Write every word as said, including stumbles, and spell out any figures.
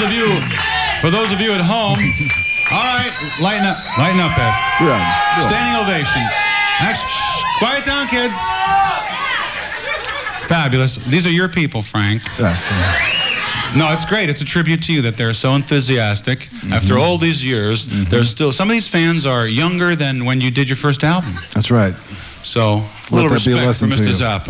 of you, for those of you at home, all right, lighten up, lighten up, Ed. Yeah. Standing ovation. Actually, shh, quiet down, kids. Fabulous. These are your people, Frank. Yes. No, it's great. It's a tribute to you that they're so enthusiastic. Mm-hmm. After all these years, mm-hmm. there's still, some of these fans are younger than when you did your first album. That's right. So, a Let little that be a respect for lesson to Mister you. Zappa.